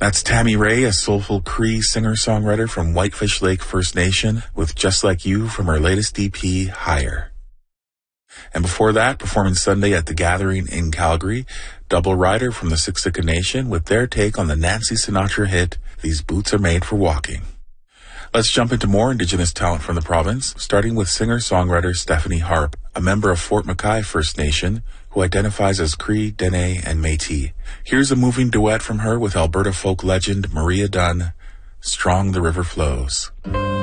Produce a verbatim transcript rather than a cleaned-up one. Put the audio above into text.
That's Tammy Ray, a soulful Cree singer-songwriter from Whitefish Lake First Nation, with Just Like You from her latest E P, Higher. And before that, performing Sunday at The Gathering in Calgary, Double Rider from the Siksika Nation with their take on the Nancy Sinatra hit, These Boots Are Made for Walking. Let's jump into more Indigenous talent from the province, starting with singer-songwriter Stephanie Harp, a member of Fort Mackay First Nation, who identifies as Cree, Dene, and Métis. Here's a moving duet from her with Alberta folk legend Maria Dunn, Strong the River Flows.